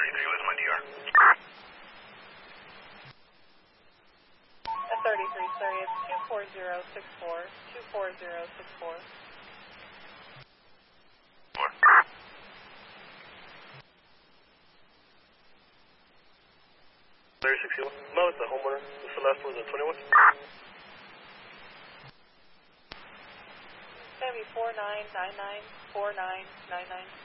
33, what's my DR? At 33, sorry, it's 24064, 24064. 31. No, it's the homeowner. It's the last one, the 21. It's going to be 4999, 4999.